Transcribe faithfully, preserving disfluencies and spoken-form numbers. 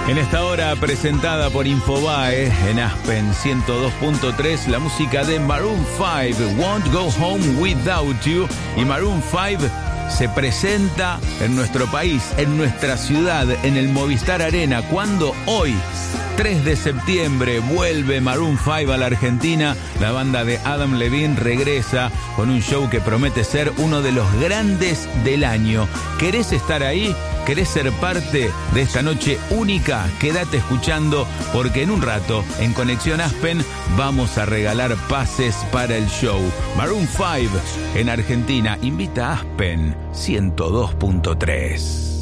En esta hora presentada por Infobae en Aspen ciento dos punto tres, la música de Maroon cinco, Won't Go Home Without You. Y Maroon cinco se presenta en nuestro país, en nuestra ciudad, en el Movistar Arena, cuando hoy, tres de septiembre, vuelve Maroon cinco a la Argentina. La banda de Adam Levine regresa con un show que promete ser uno de los grandes del año. ¿Querés estar ahí? ¿Querés ser parte de esta noche única? Quédate escuchando, porque en un rato, en Conexión Aspen, vamos a regalar pases para el show. Maroon cinco en Argentina invita a Aspen ciento dos punto tres.